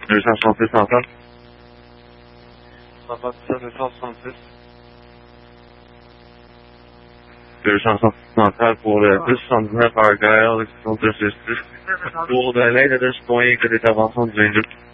266 central. 266. 266 central pour le 279 Argyle, expression 266. Pour de l'aide de citoyens que d'intervention du 22.